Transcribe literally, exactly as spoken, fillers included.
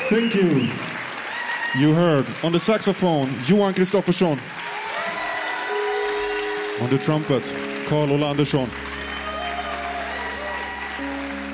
Thank you. You heard on the saxophone, Johan Kristoffersson. On the trumpet, Carl Ola Andersson.